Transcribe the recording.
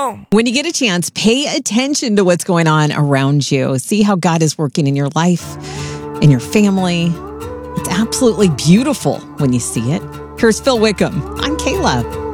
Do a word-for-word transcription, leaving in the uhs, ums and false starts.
home. When you get a chance, pay attention to what's going on around you. See how God is working in your life, in your family. It's absolutely beautiful when you see it. Here's Phil Wickham. I'm Kayla.